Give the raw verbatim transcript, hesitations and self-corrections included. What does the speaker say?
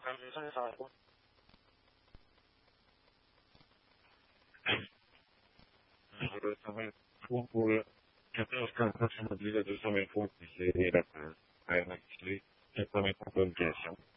transizione salvo. Full capital approximately the summit forty eight I am actually implementing application.